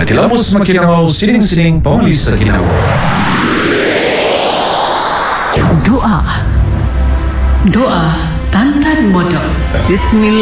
Hati Lamus Makinau, sining-sining Pengelis Sakinau. Doa Tantan Modok. Bismillah.